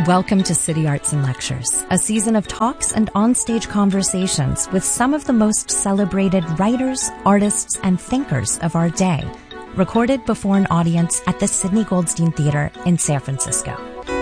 Welcome to City Arts and Lectures, a season of talks and onstage conversations with some of the most celebrated writers, artists, and thinkers of our day, recorded before an audience at the Sidney Goldstein Theater in San Francisco.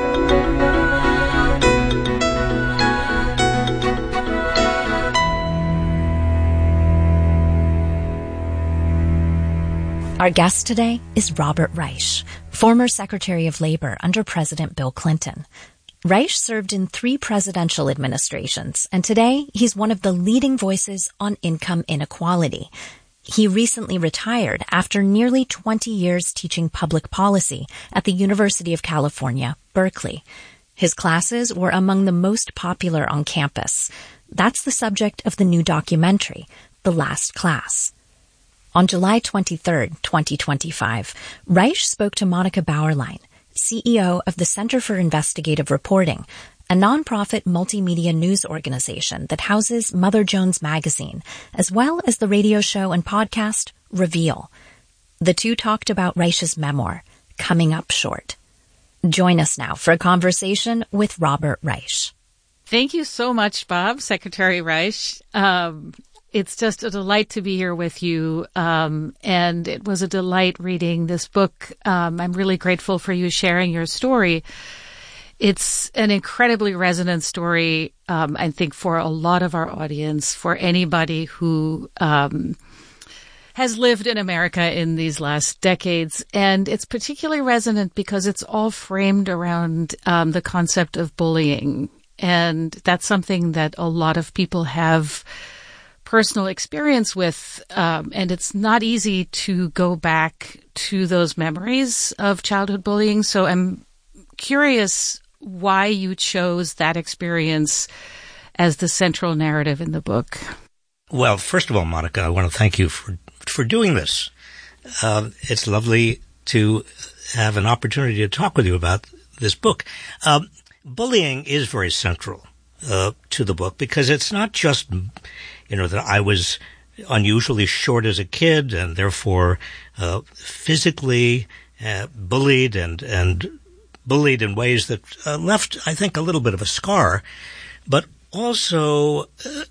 Our guest today is Robert Reich, former Secretary of Labor under President Bill Clinton. Reich served in 3 presidential administrations, and today he's one of the leading voices on income inequality. He recently retired after nearly 20 years teaching public policy at the University of California, Berkeley. His classes were among the most popular on campus. That's the subject of the new documentary, The Last Class. On July 23, 2025, Reich spoke to Monica Bauerlein, CEO of the Center for Investigative Reporting, a nonprofit multimedia news organization that houses Mother Jones Magazine, as well as the radio show and podcast Reveal. The two talked about Reich's memoir, Coming Up Short. Join us now for a conversation with Robert Reich. Thank you so much, Bob, Secretary Reich. It's just a delight to be here with you, and it was a delight reading this book. I'm really grateful for you sharing your story. It's an incredibly resonant story, I think, for a lot of our audience, for anybody who has lived in America in these last decades. And it's particularly resonant because it's all framed around the concept of bullying. And that's something that a lot of people have personal experience with, and it's not easy to go back to those memories of childhood bullying. So I'm curious why you chose that experience as the central narrative in the book. Well, first of all, Monica, I want to thank you for doing this. It's lovely to have an opportunity to talk with you about this book. Bullying is very central to the book because it's not just that I was unusually short as a kid and therefore physically bullied and bullied in ways that left, I think, a little bit of a scar. But also,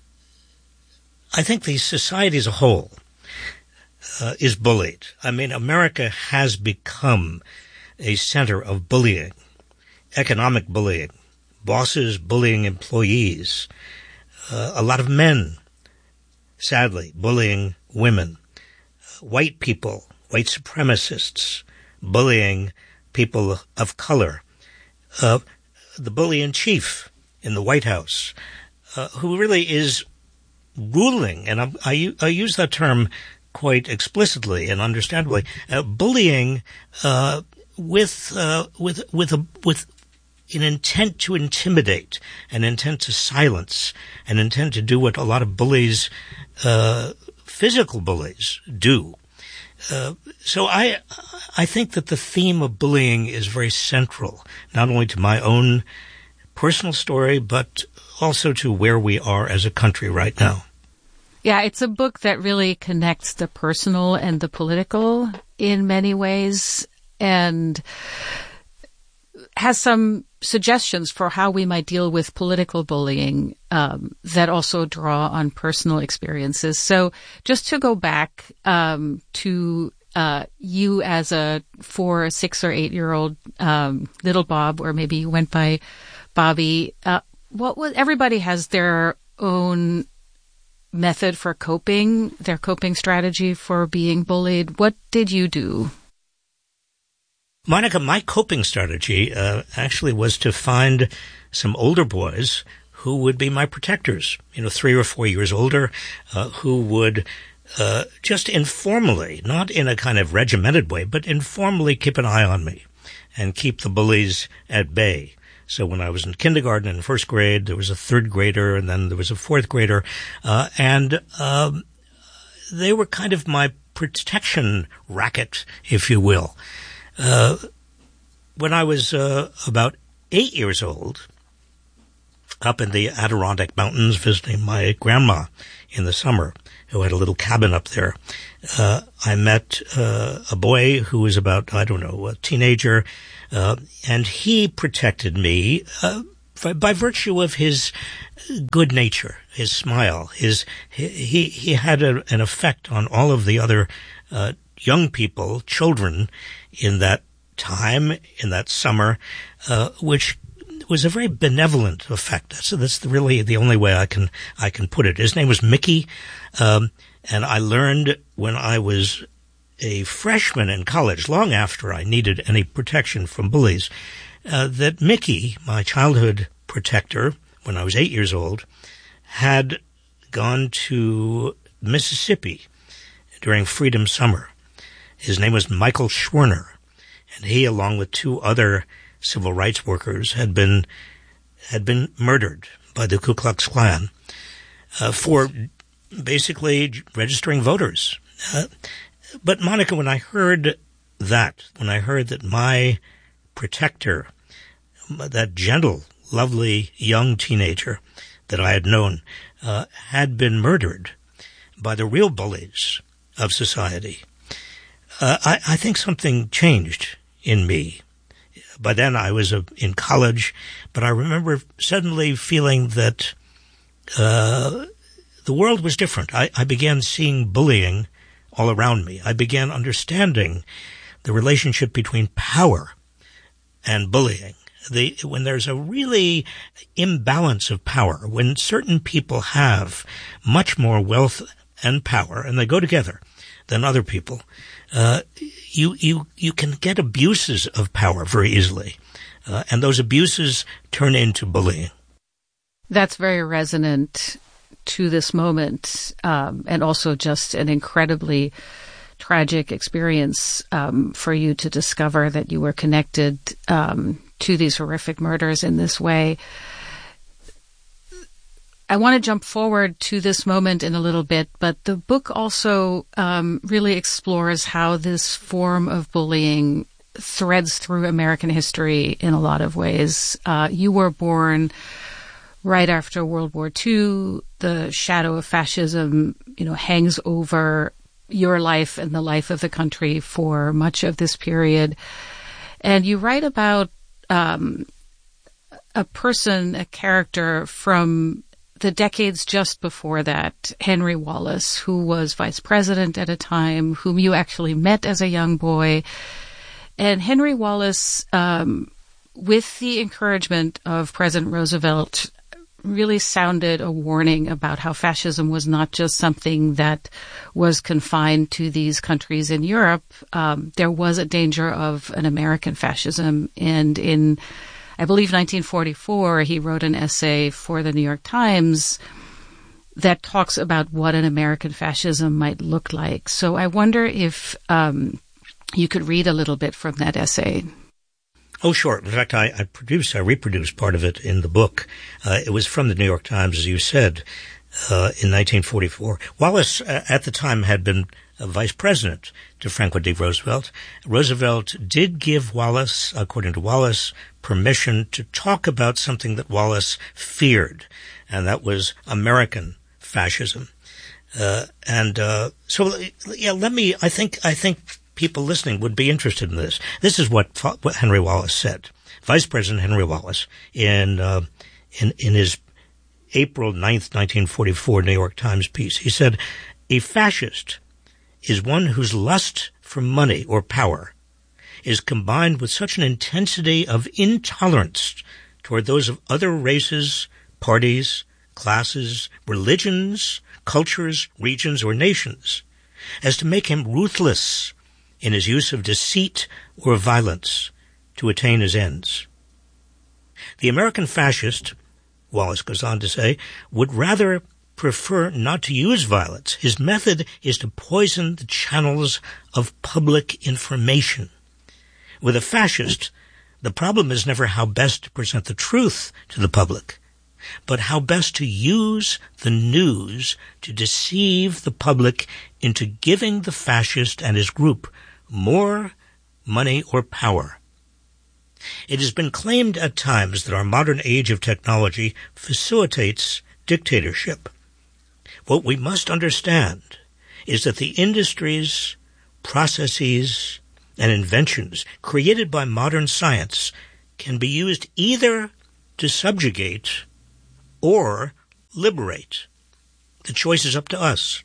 I think the society as a whole is bullied. I mean, America has become a center of bullying, economic bullying, bosses bullying employees, a lot of men, sadly, bullying women, white people, white supremacists, bullying people of color, the bully-in-chief in the White House, who really is ruling, and I use that term quite explicitly and understandably, bullying with an intent to intimidate, an intent to silence, an intent to do what a lot of bullies, physical bullies, do. So I think that the theme of bullying is very central, not only to my own personal story, but also to where we are as a country right now. Yeah, it's a book that really connects the personal and the political in many ways, and has some suggestions for how we might deal with political bullying that also draw on personal experiences. So just to go back to you as a 4, 6, or 8-year-old little Bob, or maybe you went by Bobby, everybody has their own method for coping, their coping strategy for being bullied. What did you do? Monica, my coping strategy actually was to find some older boys who would be my protectors, 3 or 4 years older, who would just informally, not in a kind of regimented way, but informally keep an eye on me and keep the bullies at bay. So when I was in kindergarten and first grade, there was a 3rd grader, and then there was a 4th grader, and they were kind of my protection racket, if you will. When I was about 8 years old, up in the Adirondack Mountains visiting my grandma in the summer, who had a little cabin up there. I met a boy who was about, a teenager, and he protected me by virtue of his good nature, his smile. He had an effect on all of the other young people, children, in that time, in that summer, which was a very benevolent effect. That's really the only way I can put it. His name was Mickey, and I learned when I was a freshman in college, long after I needed any protection from bullies, that Mickey, my childhood protector, when I was 8 years old, had gone to Mississippi during Freedom Summer. His name was Michael Schwerner, and he, along with 2 other civil rights workers, had been murdered by the Ku Klux Klan for basically registering voters. But Monica, when I heard that my protector, that gentle, lovely young teenager that I had known, had been murdered by the real bullies of society, I think something changed in me. By then I was in college, but I remember suddenly feeling that the world was different. I began seeing bullying all around me. I began understanding the relationship between power and bullying. When there's a really imbalance of power, when certain people have much more wealth and power, and they go together, than other people, you can get abuses of power very easily, and those abuses turn into bullying. That's very resonant to this moment, and also just an incredibly tragic experience for you to discover that you were connected to these horrific murders in this way. I want to jump forward to this moment in a little bit, but the book also really explores how this form of bullying threads through American history in a lot of ways. You were born right after World War II. The shadow of fascism, hangs over your life and the life of the country for much of this period. And you write about a character from the decades just before that, Henry Wallace, who was vice president at a time, whom you actually met as a young boy. And Henry Wallace, with the encouragement of President Roosevelt, really sounded a warning about how fascism was not just something that was confined to these countries in Europe. There was a danger of an American fascism. And in, I believe, 1944, he wrote an essay for the New York Times that talks about what an American fascism might look like. So I wonder if you could read a little bit from that essay. Oh, sure. In fact, I reproduced part of it in the book. It was from the New York Times, as you said, in 1944. Wallace, at the time, had been a vice president to Franklin D. Roosevelt. Roosevelt did give Wallace, according to Wallace, permission to talk about something that Wallace feared, and that was American fascism. So I think people listening would be interested in this. This is what Henry Wallace said. Vice President Henry Wallace, in his April 9th, 1944 New York Times piece, he said, "A fascist is one whose lust for money or power is combined with such an intensity of intolerance toward those of other races, parties, classes, religions, cultures, regions, or nations, as to make him ruthless in his use of deceit or violence to attain his ends. The American fascist," Wallace goes on to say, "would rather prefer not to use violence. His method is to poison the channels of public information. With a fascist, the problem is never how best to present the truth to the public, but how best to use the news to deceive the public into giving the fascist and his group more money or power. It has been claimed at times that our modern age of technology facilitates dictatorship. What we must understand is that the industries, processes, and inventions created by modern science can be used either to subjugate or liberate. The choice is up to us.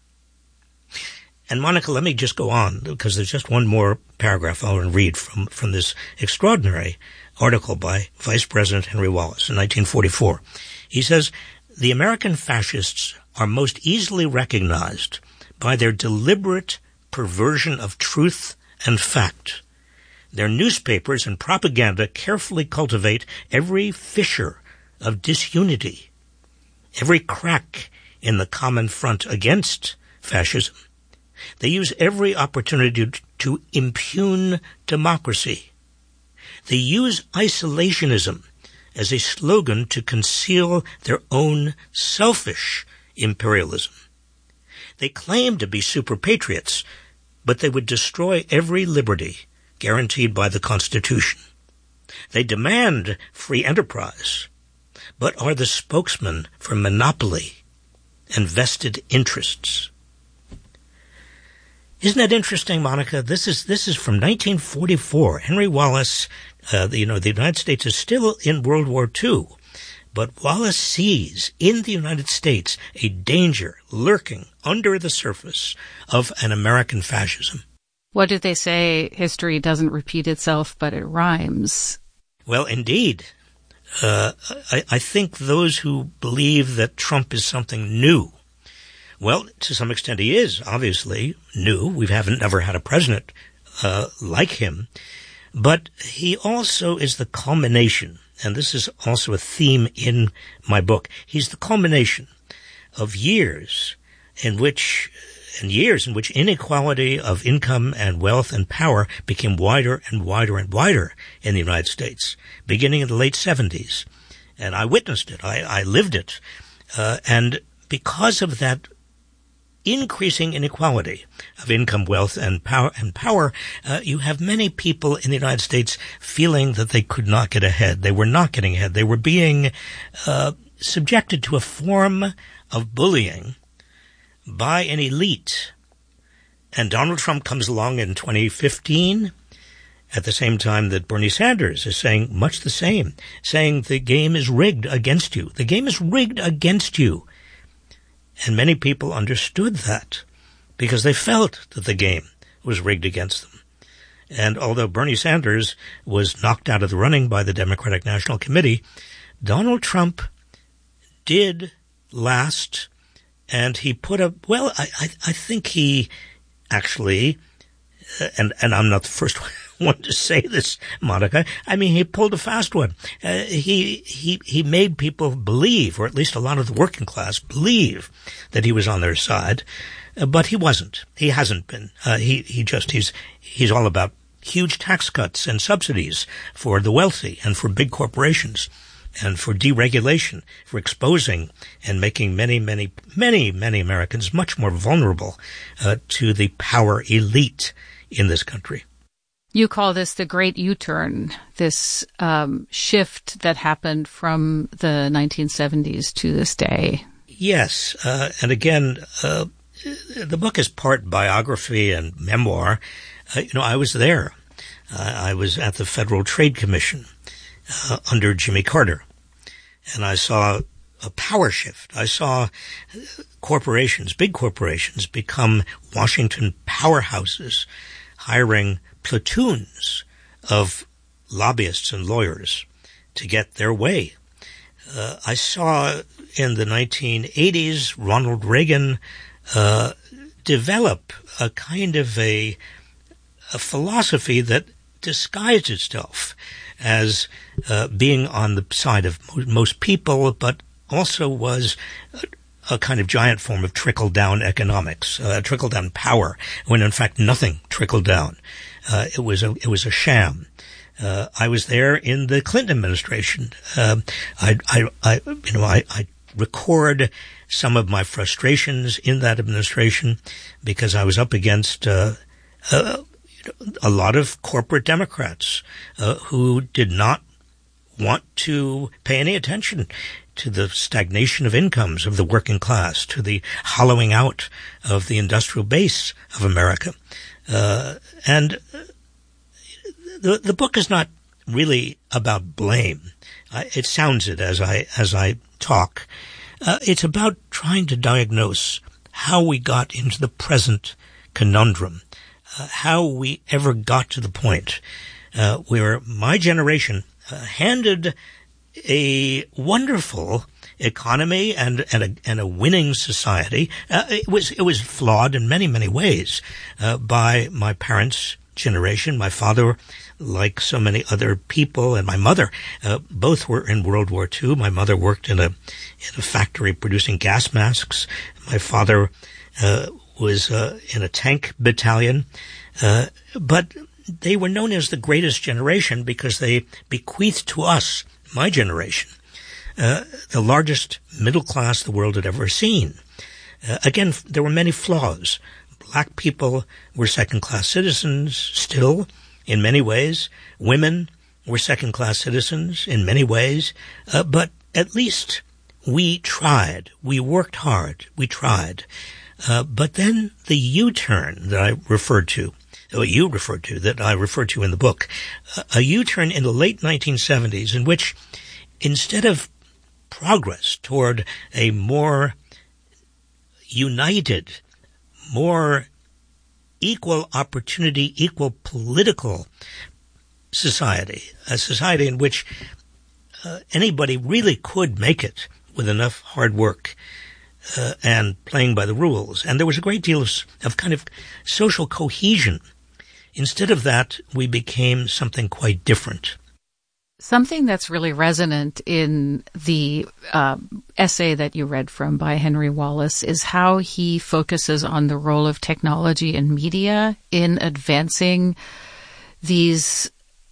And Monica, let me just go on, because there's just one more paragraph I want to read from this extraordinary article by Vice President Henry Wallace in 1944. He says, "The American fascists are most easily recognized by their deliberate perversion of truth and fact. Their newspapers and propaganda carefully cultivate every fissure of disunity, every crack in the common front against fascism. They use every opportunity to impugn democracy. They use isolationism as a slogan to conceal their own selfish imperialism. They claim to be super patriots, but they would destroy every liberty guaranteed by the Constitution. They demand free enterprise, but are the spokesman for monopoly and vested interests." Isn't that interesting, Monica? This is from 1944. Henry Wallace, the United States is still in World War II, but Wallace sees in the United States a danger lurking under the surface of an American fascism. What did they say? History doesn't repeat itself, but it rhymes. Well, indeed. I think those who believe that Trump is something new, well, to some extent he is, obviously, new. We haven't never had a president like him. But he also is the culmination, and this is also a theme in my book, he's the culmination of years in which inequality of income and wealth and power became wider and wider and wider in the United States, beginning in the late 70s. And I witnessed it. I lived it. And because of that increasing inequality of income, wealth, and power, you have many people in the United States feeling that they could not get ahead. They were not getting ahead. They were being subjected to a form of bullying by an elite. And Donald Trump comes along in 2015 at the same time that Bernie Sanders is saying much the same, saying the game is rigged against you. The game is rigged against you. And many people understood that because they felt that the game was rigged against them. And although Bernie Sanders was knocked out of the running by the Democratic National Committee, Donald Trump did last. And he put up, well, I think he actually, and I'm not the first one to say this, Monica. I mean, he pulled a fast one. He made people believe, or at least a lot of the working class believe, that he was on their side, but he wasn't. He hasn't been. He's all about huge tax cuts and subsidies for the wealthy and for big corporations, and for deregulation, for exposing and making many, many, many, many Americans much more vulnerable to the power elite in this country. You call this the Great U-turn, this shift that happened from the 1970s to this day. Yes, and again, the book is part biography and memoir. I was there. I was at the Federal Trade Commission under Jimmy Carter, and I saw a power shift. I saw corporations, big corporations, become Washington powerhouses, hiring platoons of lobbyists and lawyers to get their way. I saw in the 1980s Ronald Reagan develop a kind of a philosophy that disguised itself as being on the side of most people, but also was a kind of giant form of trickle-down economics, trickle-down power, when in fact nothing trickled down. It was a sham. I was there in the Clinton administration. I record some of my frustrations in that administration because I was up against a lot of corporate Democrats who did not want to pay any attention to the stagnation of incomes of the working class, to the hollowing out of the industrial base of America. And the book is not really about blame. It sounds it as I talk. It's about trying to diagnose how we got into the present conundrum, how we ever got to the point where my generation handed a wonderful economy and a winning society. It was flawed in many, many ways by my parents' generation. My father, like so many other people, and my mother, both were in World War II. My mother worked in a factory producing gas masks. My father was in a tank battalion, but they were known as the greatest generation because they bequeathed to us, my generation, the largest middle class the world had ever seen. Again, there were many flaws. Black people were second-class citizens still, in many ways. Women were second-class citizens in many ways. But at least we tried. We worked hard. We tried. But then the U-turn that I referred to, that I referred to in the book, a U-turn in the late 1970s in which instead of progress toward a more united, more equal opportunity, equal political society, a society in which anybody really could make it with enough hard work and playing by the rules. And there was a great deal of kind of social cohesion. Instead of that, we became something quite different. Something that's really resonant in the essay that you read from by Henry Wallace is how he focuses on the role of technology and media in advancing these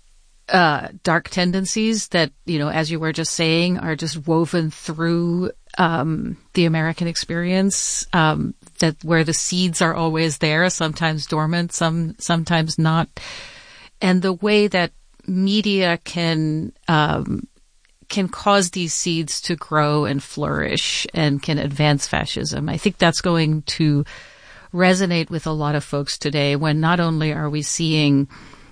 dark tendencies that, as you were just saying, are just woven through the American experience, that where the seeds are always there, sometimes dormant, sometimes not. And the way that media can cause these seeds to grow and flourish and can advance fascism. I think that's going to resonate with a lot of folks today when not only are we seeing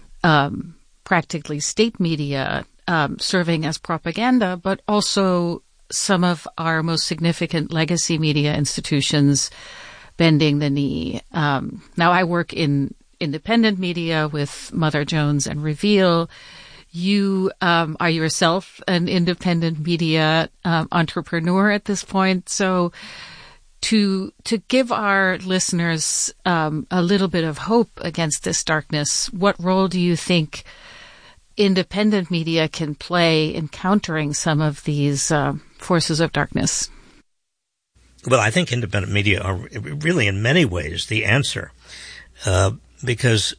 practically state media serving as propaganda, but also some of our most significant legacy media institutions bending the knee. Now, I work in independent media with Mother Jones and Reveal. You are yourself an independent media entrepreneur at this point. So to give our listeners a little bit of hope against this darkness, what role do you think independent media can play in countering some of these forces of darkness? Well, I think independent media are really in many ways the answer. Because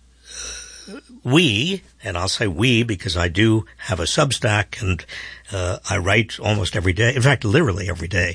we, and I'll say we because I do have a Substack and I write almost every day, in fact, literally every day,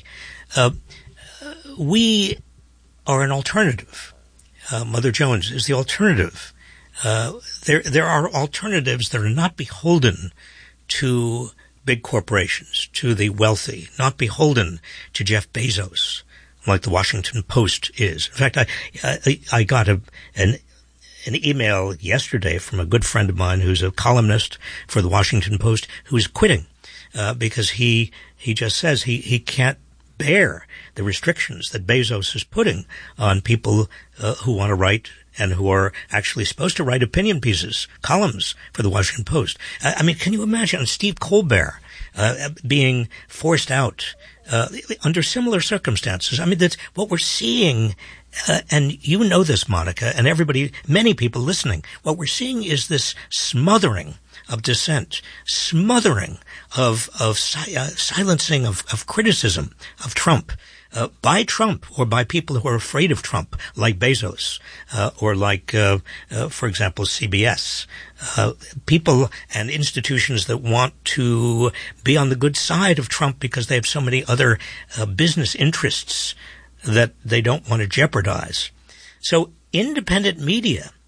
we are an alternative. Mother Jones is the alternative. There are alternatives that are not beholden to big corporations, to the wealthy, not beholden to Jeff Bezos, like the Washington Post is. In fact, I got an email yesterday from a good friend of mine who's a columnist for the Washington Post who's quitting because he just says he can't bear the restrictions that Bezos is putting on people who want to write and who are actually supposed to write opinion pieces, columns for the Washington Post. I mean, can you imagine Steve Colbert being forced out under similar circumstances? I mean, that's what we're seeing. And you know this, Monica, and everybody, many people listening. What we're seeing is this smothering of dissent, smothering of silencing of criticism of Trump, by Trump or by people who are afraid of Trump, like Bezos, or like, for example, CBS. People and institutions that want to be on the good side of Trump because they have so many other business interests that they don't want to jeopardize. So independent media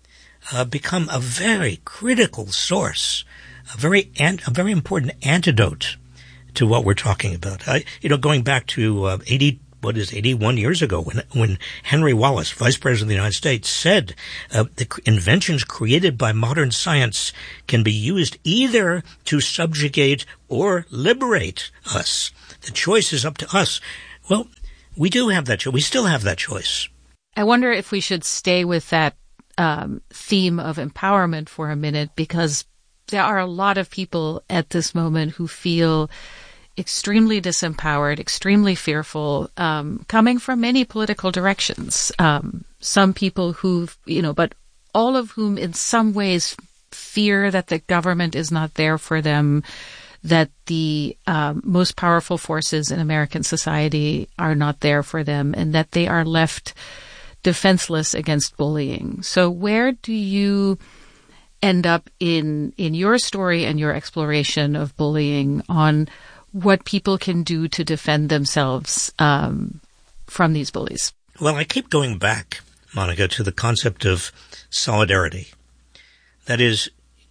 become a very critical source, a very important antidote to what we're talking about. Going back to 81 years ago when Henry Wallace, Vice President of the United States, said the inventions created by modern science can be used either to subjugate or liberate us. The choice is up to us. Well, we do have that choice. We still have that choice. I wonder if we should stay with that theme of empowerment for a minute, because there are a lot of people at this moment who feel extremely disempowered, extremely fearful, coming from many political directions. Some people but all of whom in some ways fear that the government is not there for them, that the most powerful forces in American society are not there for them, and that they are left defenseless against bullying. So where do you end up in your story and your exploration of bullying on what people can do to defend themselves from these bullies? Well, I keep going back, Monica, to the concept of solidarity. That is,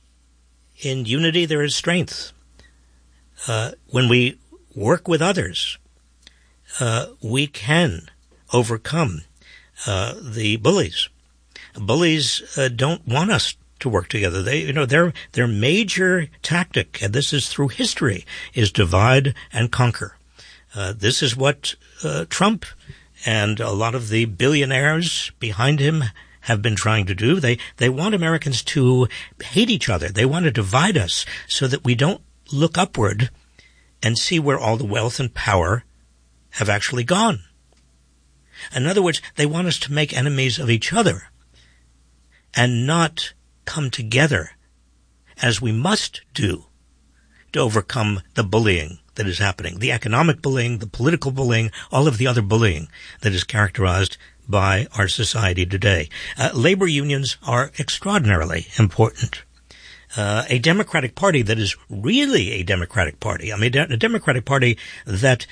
in unity there is strength. When we work with others, we can overcome the bullies. Bullies don't want us to work together. Their major tactic, and this is through history, is divide and conquer. This is what Trump and a lot of the billionaires behind him have been trying to do. They want Americans to hate each other. They want to divide us so that we don't look upward and see where all the wealth and power have actually gone. In other words, they want us to make enemies of each other and not come together as we must do to overcome the bullying that is happening, the economic bullying, the political bullying, all of the other bullying that is characterized by our society today. Labor unions are extraordinarily important. A Democratic Party that is really a Democratic Party, a Democratic Party that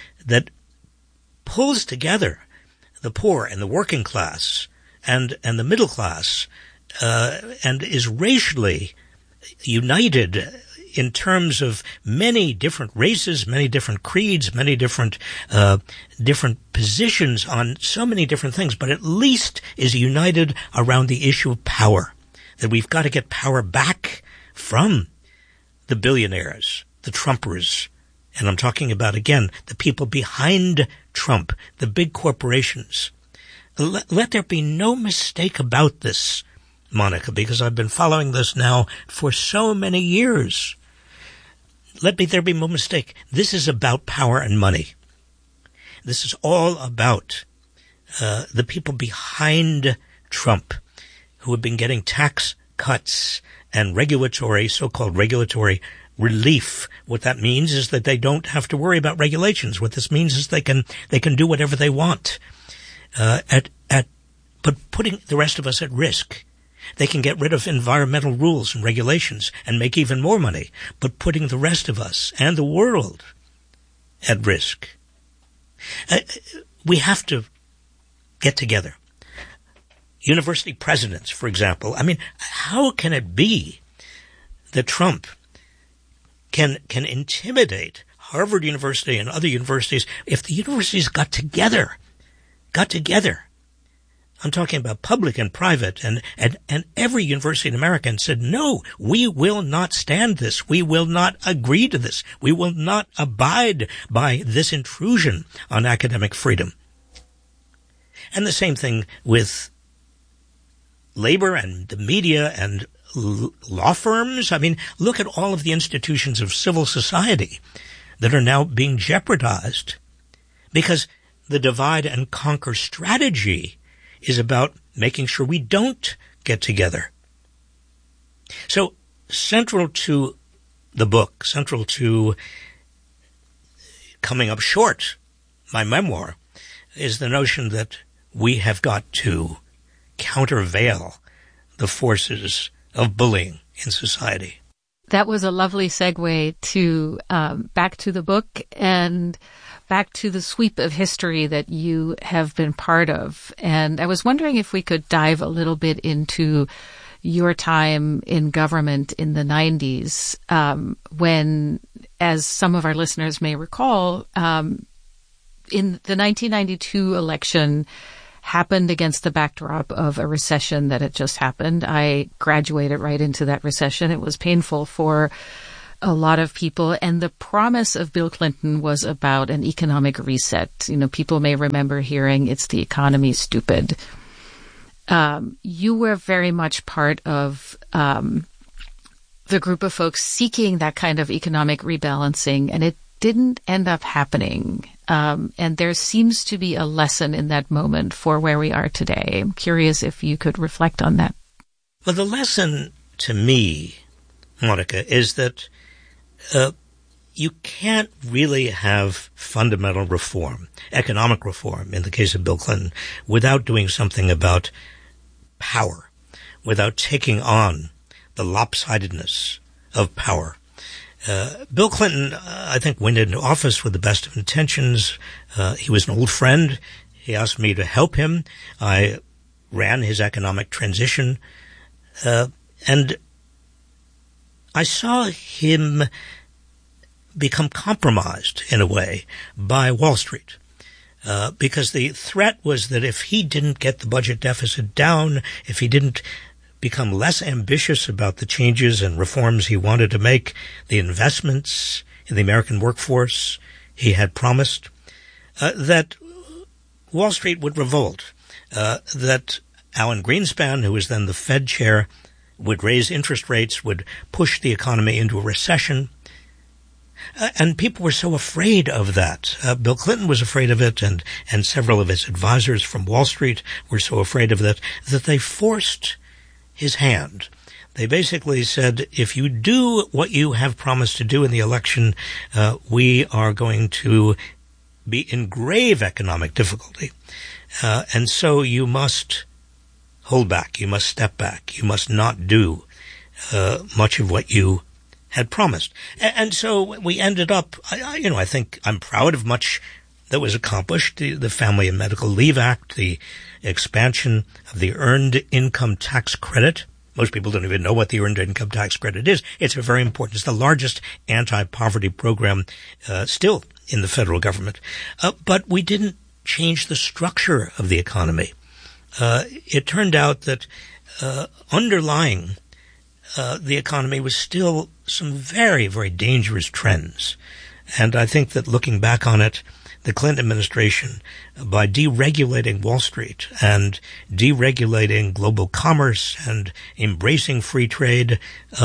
pulls together the poor and the working class and the middle class, and is racially united in terms of many different races, many different creeds, many different positions on so many different things, but at least is united around the issue of power, that we've got to get power back from the billionaires, the Trumpers, and I'm talking about, again, the people behind Trump, the big corporations. Let there be no mistake about this, Monica, because I've been following this now for so many years. Let there be no mistake. This is about power and money. This is all about the people behind Trump who have been getting tax cuts and so-called regulatory relief. What that means is that they don't have to worry about regulations. What this means is they can do whatever they want, but putting the rest of us at risk. They can get rid of environmental rules and regulations and make even more money, but putting the rest of us and the world at risk. We have to get together. University presidents, for example. I mean, how can it be that Trump can intimidate Harvard University and other universities if the universities got together? I'm talking about public and private, and every university in America, and said, no, we will not stand this. We will not agree to this. We will not abide by this intrusion on academic freedom. And the same thing with labor and the media and law firms. I mean, look at all of the institutions of civil society that are now being jeopardized because the divide and conquer strategy is about making sure we don't get together. So central to the book, central to Coming Up Short, my memoir, is the notion that we have got to countervail the forces of bullying in society. That was a lovely segue to back to the book and back to the sweep of history that you have been part of. And I was wondering if we could dive a little bit into your time in government in the 90s, when, as some of our listeners may recall, in the 1992 election happened against the backdrop of a recession that had just happened. I graduated right into that recession. It was painful for a lot of people. And the promise of Bill Clinton was about an economic reset. You know, people may remember hearing, it's the economy, stupid. You were very much part of the group of folks seeking that kind of economic rebalancing, and it didn't end up happening. And there seems to be a lesson in that moment for where we are today. I'm curious if you could reflect on that. Well, the lesson to me, Monica, is that you can't really have fundamental reform, economic reform, in the case of Bill Clinton, without doing something about power, without taking on the lopsidedness of power. Bill Clinton, I think, went into office with the best of intentions. He was an old friend. He asked me to help him. I ran his economic transition. And I saw him become compromised, in a way, by Wall Street. Because the threat was that if he didn't get the budget deficit down, if he didn't become less ambitious about the changes and reforms he wanted to make, the investments in the American workforce he had promised, that Wall Street would revolt, that Alan Greenspan, who was then the Fed chair, would raise interest rates, would push the economy into a recession. And people were so afraid of that. Bill Clinton was afraid of it, and several of his advisors from Wall Street were so afraid of that they forced his hand. They basically said, if you do what you have promised to do in the election, we are going to be in grave economic difficulty. And so you must hold back. You must step back. You must not do much of what you had promised. And so we ended up, I think I'm proud of much that was accomplished. The Family and Medical Leave Act, the expansion of the Earned Income Tax Credit. Most people don't even know what the Earned Income Tax Credit is. It's very important. It's the largest anti-poverty program still in the federal government. But we didn't change the structure of the economy. It turned out that underlying the economy was still some very, very dangerous trends. And I think that looking back on it, the Clinton administration, by deregulating Wall Street and deregulating global commerce and embracing free trade,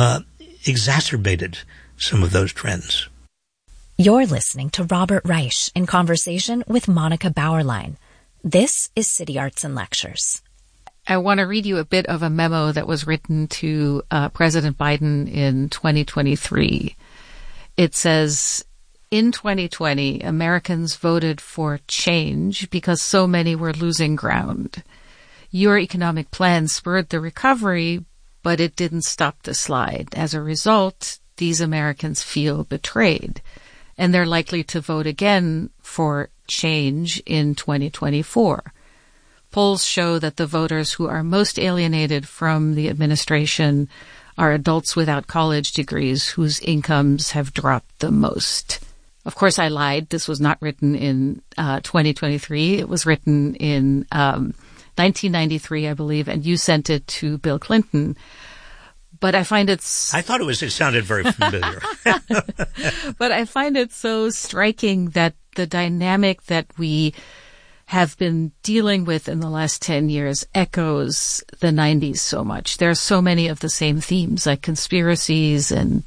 exacerbated some of those trends. You're listening to Robert Reich in conversation with Monica Bauerlein. This is City Arts and Lectures. I want to read you a bit of a memo that was written to President Biden in 2023. It says, in 2020, Americans voted for change because so many were losing ground. Your economic plan spurred the recovery, but it didn't stop the slide. As a result, these Americans feel betrayed, and they're likely to vote again for change in 2024. Polls show that the voters who are most alienated from the administration are adults without college degrees whose incomes have dropped the most. Of course, I lied. This was not written in 2023. It was written in 1993, I believe, and you sent it to Bill Clinton. But I find it sounded very familiar. But I find it so striking that the dynamic that we have been dealing with in the last 10 years echoes the 90s so much. There are so many of the same themes, like conspiracies and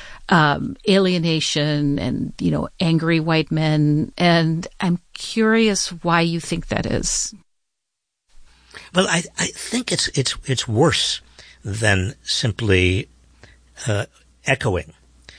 alienation and, angry white men. And I'm curious why you think that is. Well, I think it's worse than simply echoing.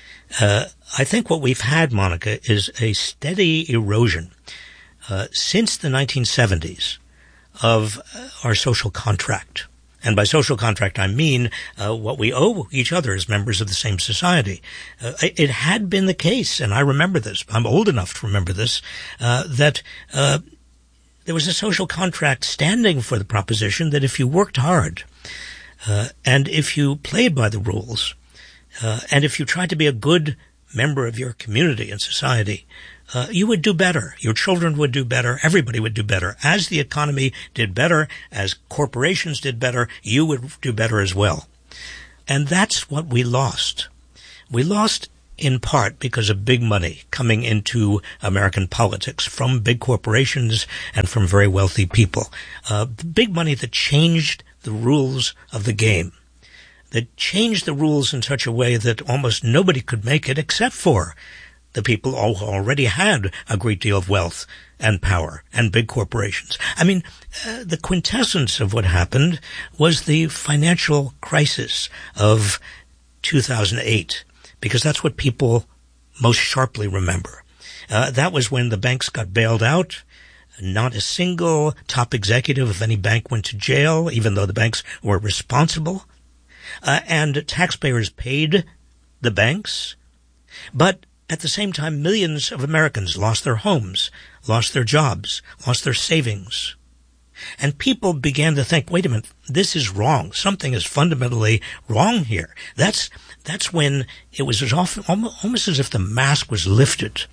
I think what we've had, Monica, is a steady erosion since the 1970s of our social contract. And by social contract, I mean what we owe each other as members of the same society. It had been the case, and I remember this, I'm old enough to remember this, that there was a social contract standing for the proposition that if you worked hard, And if you played by the rules, and if you tried to be a good member of your community and society, you would do better. Your children would do better. Everybody would do better. As the economy did better, as corporations did better, you would do better as well. And that's what we lost. We lost in part because of big money coming into American politics from big corporations and from very wealthy people. The big money that changed the rules of the game, that changed the rules in such a way that almost nobody could make it except for the people who already had a great deal of wealth and power and big corporations. I mean, the quintessence of what happened was the financial crisis of 2008, because that's what people most sharply remember. That was when the banks got bailed out. Not a single top executive of any bank went to jail, even though the banks were responsible. And taxpayers paid the banks. But at the same time, millions of Americans lost their homes, lost their jobs, lost their savings. And people began to think, wait a minute, this is wrong. Something is fundamentally wrong here. That's when it was almost as if the mask was lifted.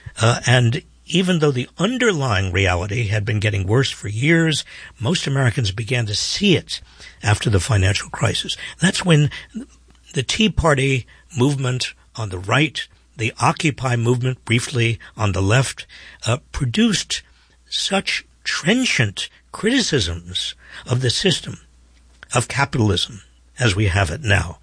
And even though the underlying reality had been getting worse for years, most Americans began to see it after the financial crisis. That's when the Tea Party movement on the right, the Occupy movement briefly on the left, produced such trenchant criticisms of the system, of capitalism as we have it now,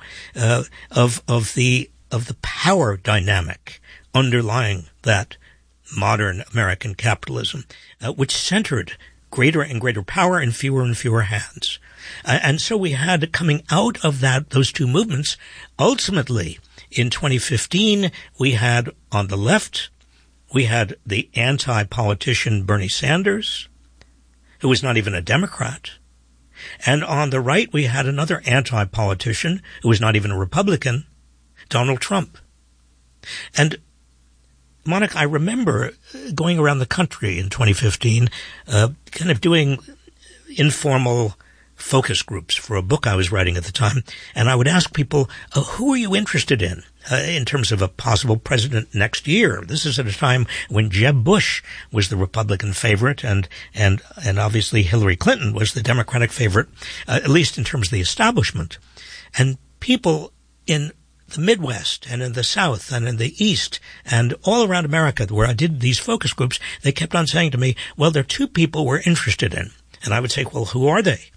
of the power dynamic underlying that modern American capitalism, which centered greater and greater power in fewer and fewer hands. And so we had, coming out of those two movements, ultimately in 2015, we had on the left, we had the anti-politician Bernie Sanders, who was not even a Democrat. And on the right, we had another anti-politician who was not even a Republican, Donald Trump. And Monica, I remember going around the country in 2015, kind of doing informal focus groups for a book I was writing at the time. And I would ask people, who are you interested in terms of a possible president next year? This is at a time when Jeb Bush was the Republican favorite and obviously Hillary Clinton was the Democratic favorite, at least in terms of the establishment. And people in the Midwest and in the South and in the East and all around America where I did these focus groups, they kept on saying to me, well, there are two people we're interested in. And I would say, well, who are they?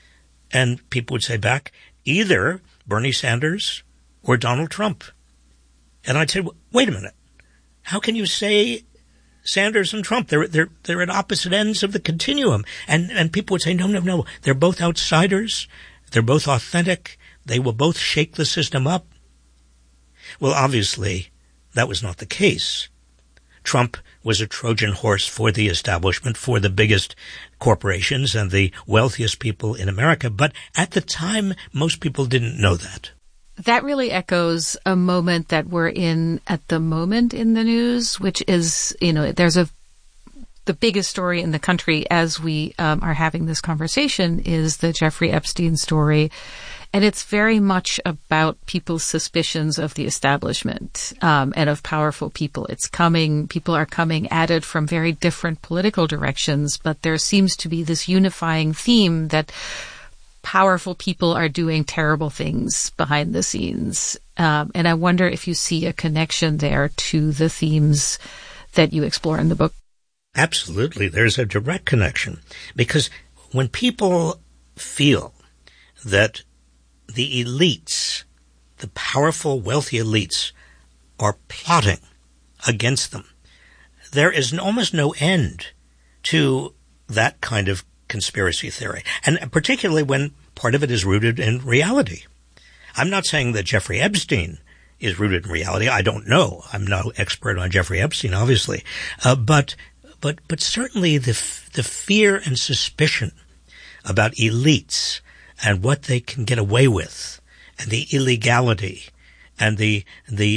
And people would say back, either Bernie Sanders or Donald Trump. And I'd say, well, wait a minute. How can you say Sanders and Trump? They're at opposite ends of the continuum. And people would say, no. They're both outsiders. They're both authentic. They will both shake the system up. Well, obviously, that was not the case. Trump was a Trojan horse for the establishment, for the biggest corporations and the wealthiest people in America. But at the time, most people didn't know that. That really echoes a moment that we're in at the moment in the news, which is, there's the biggest story in the country as we are having this conversation is the Jeffrey Epstein story. And it's very much about people's suspicions of the establishment and of powerful people. People are coming at it from very different political directions, but there seems to be this unifying theme that powerful people are doing terrible things behind the scenes. And I wonder if you see a connection there to the themes that you explore in the book. Absolutely. There's a direct connection because when people feel that the elites, the powerful, wealthy elites, are plotting against them, there is almost no end to that kind of conspiracy theory, and particularly when part of it is rooted in reality. I'm not saying that Jeffrey Epstein is rooted in reality. I don't know. I'm no expert on Jeffrey Epstein, obviously, but certainly the fear and suspicion about elites and what they can get away with, and the illegality, and the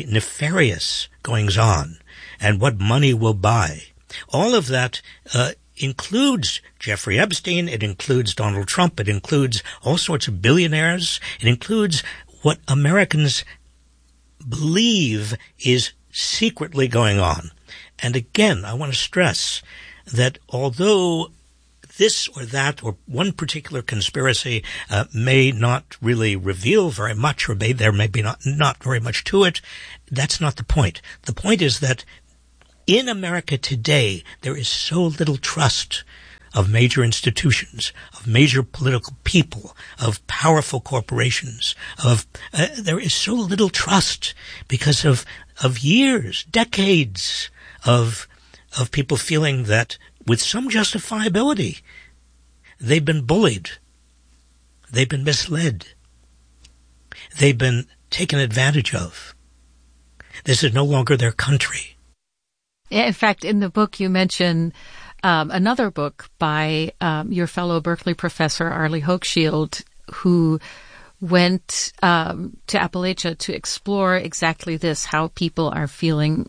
nefarious goings-on, and what money will buy. All of that includes Jeffrey Epstein, it includes Donald Trump, it includes all sorts of billionaires, it includes what Americans believe is secretly going on. And again, I want to stress that although this or that or one particular conspiracy may not really reveal very much, or there may be not very much to it, that's not the point. The point is that in America today, there is so little trust of major institutions, of major political people, of powerful corporations, there is so little trust because of years, decades of people feeling that with some justifiability, they've been bullied, they've been misled, they've been taken advantage of. This is no longer their country. In fact, in the book you mention another book by your fellow Berkeley professor, Arlie Hochschild, who went to Appalachia to explore exactly this, how people are feeling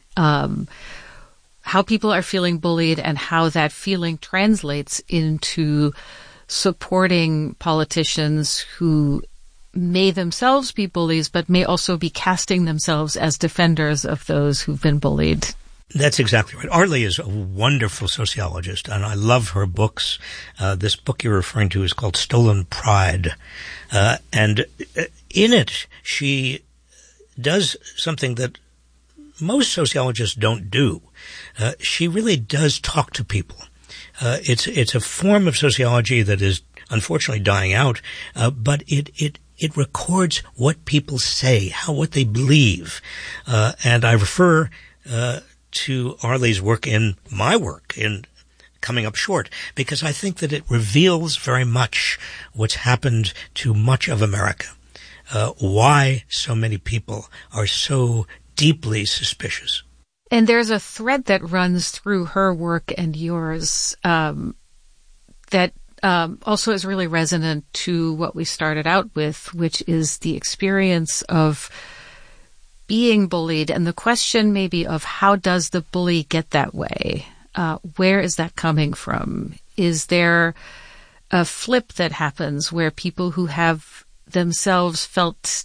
bullied and how that feeling translates into supporting politicians who may themselves be bullies, but may also be casting themselves as defenders of those who've been bullied. That's exactly right. Arlie is a wonderful sociologist, and I love her books. This book you're referring to is called Stolen Pride. And in it, she does something that most sociologists don't do. She really does talk to people. It's a form of sociology that is unfortunately dying out, but it records what people say, what they believe. And I refer to Arlie's work in my work, in Coming Up Short, because I think that it reveals very much what's happened to much of America, why so many people are so deeply suspicious. And there's a thread that runs through her work and yours that also is really resonant to what we started out with, which is the experience of being bullied and the question maybe of how does the bully get that way? Where is that coming from? Is there a flip that happens where people who have themselves felt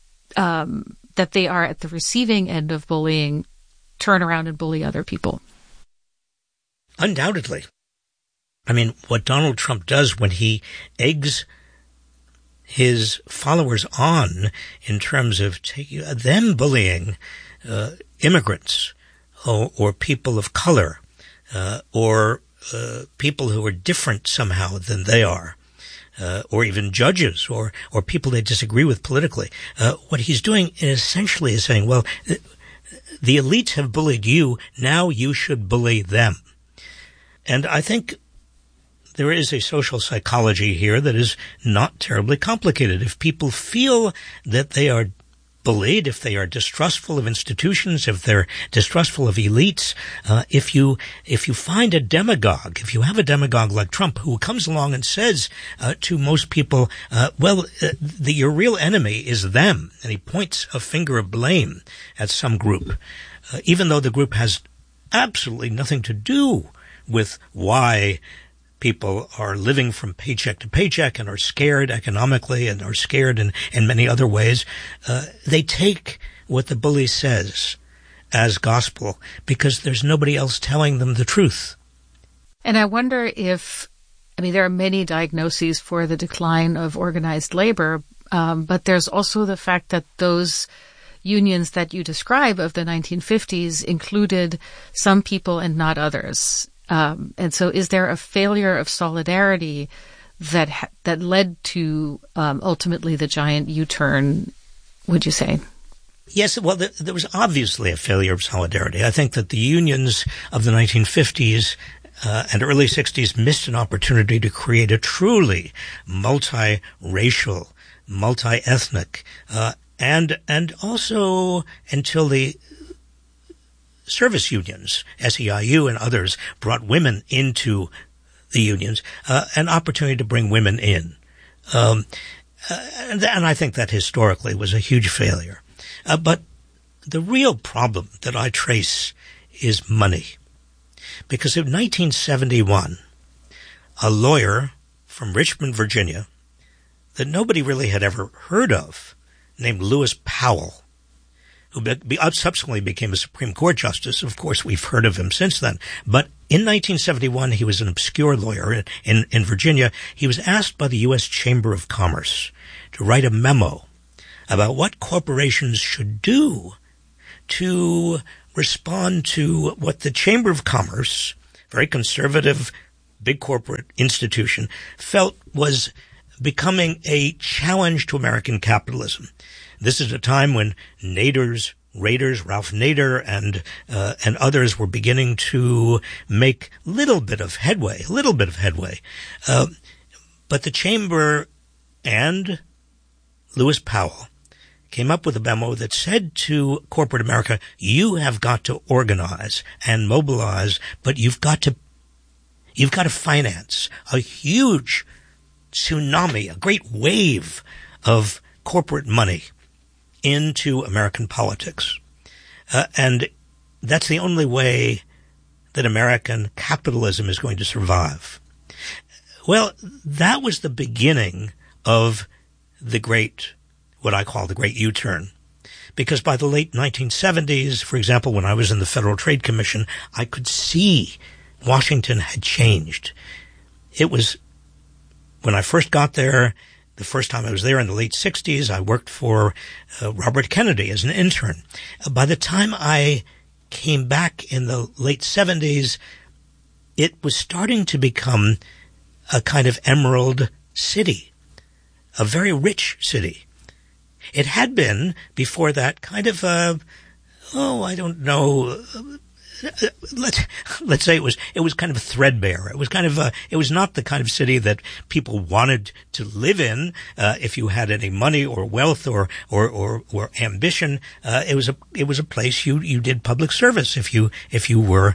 that they are at the receiving end of bullying turn around and bully other people? Undoubtedly. I mean, what Donald Trump does when he eggs his followers on in terms of them bullying immigrants or people of color or people who are different somehow than they are, or even judges or people they disagree with politically. What he's doing essentially is saying, well, the elites have bullied you, now you should bully them. And I think there is a social psychology here that is not terribly complicated. If people feel that they are bullied, if they are distrustful of institutions, if they're distrustful of elites, if you find a demagogue, if you have a demagogue like Trump who comes along and says to most people, your real enemy is them, and he points a finger of blame at some group, even though the group has absolutely nothing to do with why people are living from paycheck to paycheck and are scared economically and are scared in many other ways. They take what the bully says as gospel because there's nobody else telling them the truth. And I wonder there are many diagnoses for the decline of organized labor, but there's also the fact that those unions that you describe of the 1950s included some people and not others. And so is there a failure of solidarity that led to ultimately the giant U-turn, would you say? Yes, well, there was obviously a failure of solidarity. I think that the unions of the 1950s and early 60s missed an opportunity to create a truly multiracial, multi-ethnic, and also until the service unions, SEIU and others, brought women into the unions, an opportunity to bring women in. And I think that historically was a huge failure. But the real problem that I trace is money. Because in 1971, a lawyer from Richmond, Virginia, that nobody really had ever heard of, named Lewis Powell, who subsequently became a Supreme Court justice. Of course, we've heard of him since then. But in 1971, he was an obscure lawyer in Virginia. He was asked by the U.S. Chamber of Commerce to write a memo about what corporations should do to respond to what the Chamber of Commerce, very conservative, big corporate institution, felt was becoming a challenge to American capitalism. This is a time when Raider's, Ralph Nader, and others were beginning to make a little bit of headway. But the Chamber and Lewis Powell came up with a memo that said to corporate America, you have got to organize and mobilize, but you've got to finance a huge tsunami, a great wave of corporate money into American politics. And that's the only way that American capitalism is going to survive. Well, that was the beginning of what I call the great U-turn. Because by the late 1970s, for example, when I was in the Federal Trade Commission, I could see Washington had changed. It was, when I first got there, the first time I was there in the late 60s, I worked for Robert Kennedy as an intern. By the time I came back in the late 70s, it was starting to become a kind of emerald city, a very rich city. It had been, before that, kind of I don't know, let's say it was kind of threadbare. It was not the kind of city that people wanted to live in, if you had any money or wealth or ambition. It was a place you did public service if you were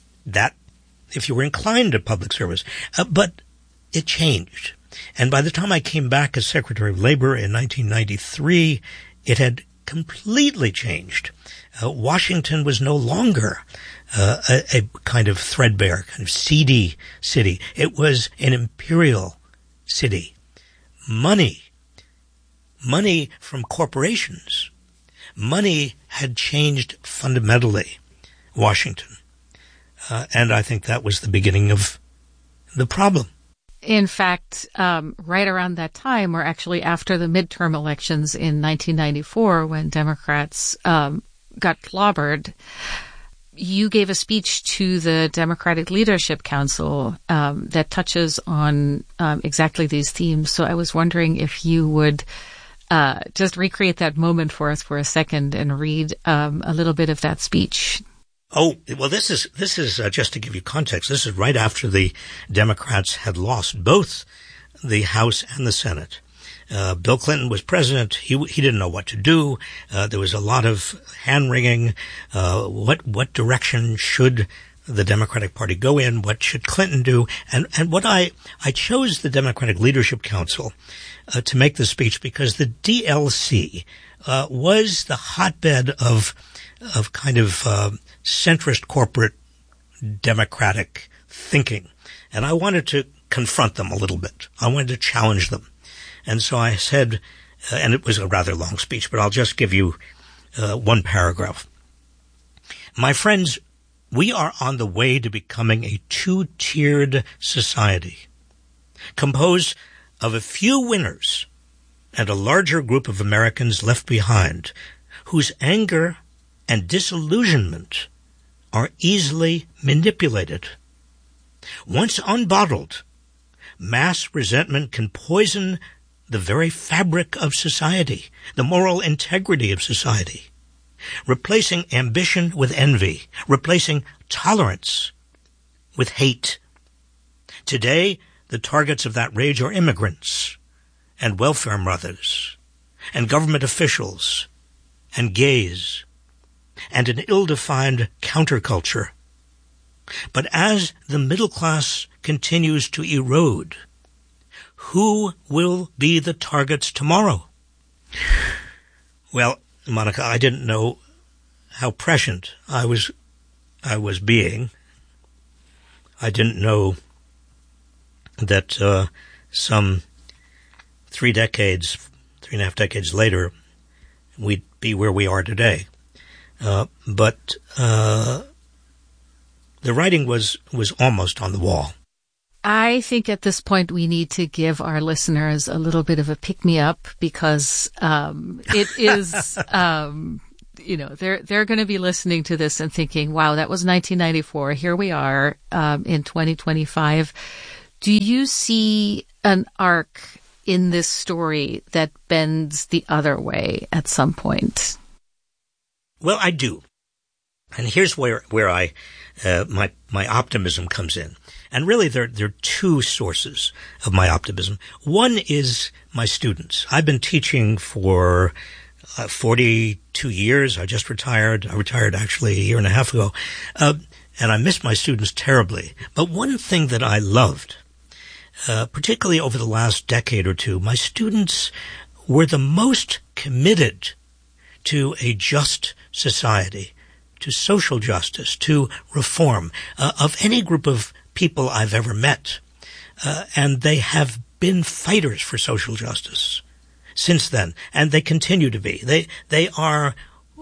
inclined to public service. But it changed. And by the time I came back as Secretary of Labor in 1993, it had completely changed. Washington was no longer a kind of threadbare, kind of seedy city. It was an imperial city. Money from corporations, money had changed fundamentally Washington. And I think that was the beginning of the problem. In fact, right around that time, or actually after the midterm elections in 1994, when Democrats got clobbered, you gave a speech to the Democratic Leadership Council that touches on exactly these themes. So I was wondering if you would just recreate that moment for us for a second and read a little bit of that speech. Oh, well, this is just to give you context. This is right after the Democrats had lost both the House and the Senate. Bill Clinton was president. He didn't know what to do. There was a lot of hand-wringing. What direction should the Democratic Party go in? What should Clinton do? And what I chose the Democratic Leadership Council to make the speech because the DLC was the hotbed of kind of centrist corporate democratic thinking. And I wanted to confront them a little bit. I wanted to challenge them. And so I said, and it was a rather long speech, but I'll just give you one paragraph. My friends, we are on the way to becoming a two-tiered society, composed of a few winners and a larger group of Americans left behind, whose anger and disillusionment are easily manipulated. Once unbottled, mass resentment can poison the very fabric of society, the moral integrity of society, replacing ambition with envy, replacing tolerance with hate. Today, the targets of that rage are immigrants and welfare mothers and government officials and gays and an ill-defined counterculture. But as the middle class continues to erode, who will be the targets tomorrow? Well, Monica, I didn't know how prescient I was being. I didn't know that some 3.5 decades later, we'd be where we are today. But the writing was almost on the wall. I think at this point we need to give our listeners a little bit of a pick-me-up because it is, they're going to be listening to this and thinking, wow, that was 1994. Here we are in 2025. Do you see an arc in this story that bends the other way at some point? Well, I do. And here's where I my optimism comes in. And really, there are two sources of my optimism. One is my students. I've been teaching for 42 years. I just retired. I retired actually a year and a half ago. And I miss my students terribly. But one thing that I loved, particularly over the last decade or two, my students were the most committed to a just society, to social justice, to reform, of any group of people I've ever met. And they have been fighters for social justice since then, and they continue to be. They are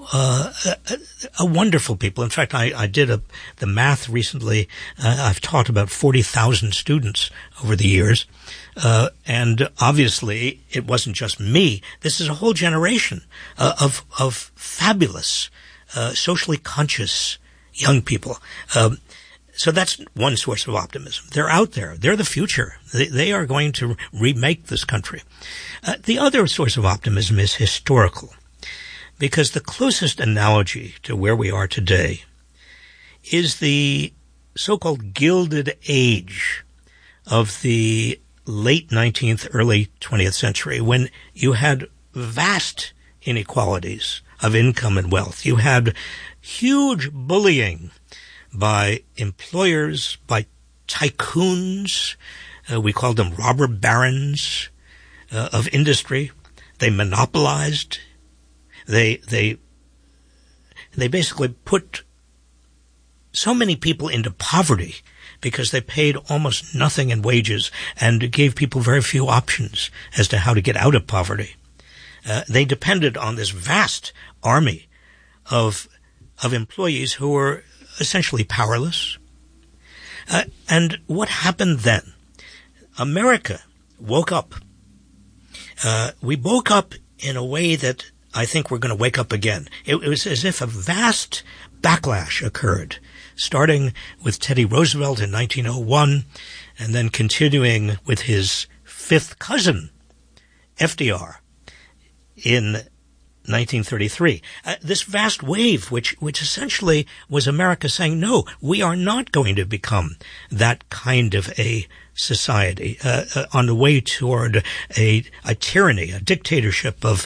a wonderful people. In fact, I did the math recently. I've taught about 40,000 students over the years. And obviously, it wasn't just me. This is a whole generation of fabulous, socially conscious young people. So that's one source of optimism. They're out there. They're the future. They are going to remake this country. The other source of optimism is historical, because the closest analogy to where we are today is the so-called Gilded Age of the late 19th, early 20th century, when you had vast inequalities of income and wealth. You had huge bullying by employers, by tycoons. We called them robber barons of industry. They monopolized. They basically put so many people into poverty because they paid almost nothing in wages and gave people very few options as to how to get out of poverty. They depended on this vast army of employees who were essentially powerless. And what happened then? America woke up. We woke up in a way that I think we're going to wake up again. It was as if a vast backlash occurred, starting with Teddy Roosevelt in 1901, and then continuing with his fifth cousin, FDR, in 1933. This vast wave, which essentially was America saying, no, we are not going to become that kind of a society, on the way toward a tyranny, a dictatorship of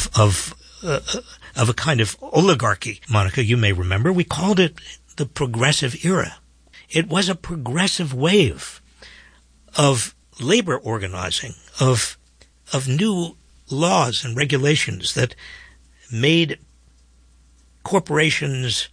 a kind of oligarchy. Monica, you may remember, we called it the Progressive Era. It was a progressive wave of labor organizing, of new laws and regulations that made corporations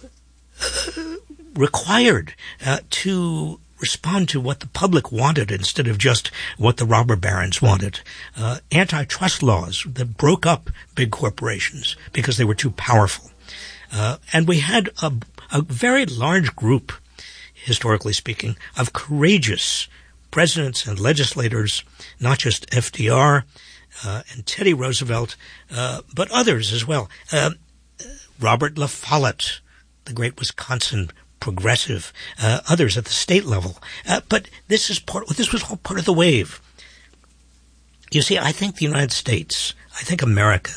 required to respond to what the public wanted instead of just what the robber barons wanted. Antitrust laws that broke up big corporations because they were too powerful. And we had a very large group, historically speaking, of courageous presidents and legislators, not just FDR and Teddy Roosevelt, but others as well. Robert La Follette, the great Wisconsin progressive, others at the state level. But this was all part of the wave. You see, I think the United States, I think America,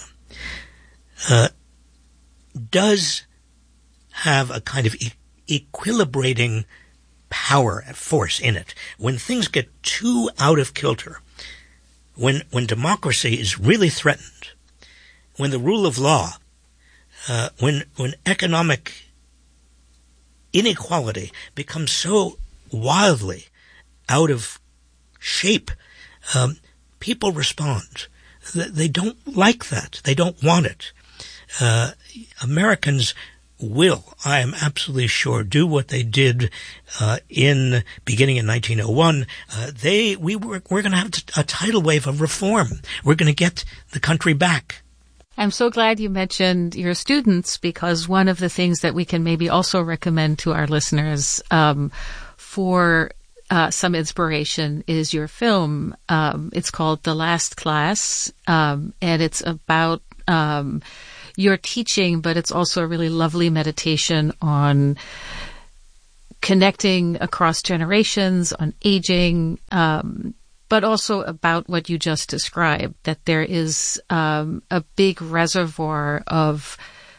does have a kind of equilibrating power and force in it. When things get too out of kilter, when democracy is really threatened, when the rule of law, when economic inequality becomes so wildly out of shape, people respond. They don't like that. They don't want it. Americans will, I am absolutely sure, do what they did beginning in 1901. We're going to have a tidal wave of reform. We're going to get the country back. I'm so glad you mentioned your students, because one of the things that we can maybe also recommend to our listeners for some inspiration is your film. It's called The Last Class, and it's about your teaching, but it's also a really lovely meditation on connecting across generations, on aging, but also about what you just described, that there is a big reservoir of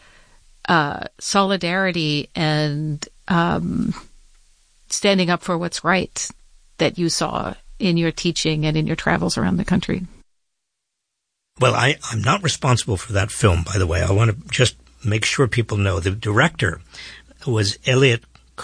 solidarity and standing up for what's right that you saw in your teaching and in your travels around the country. Well, I'm not responsible for that film, by the way. I want to just make sure people know the director was Elliot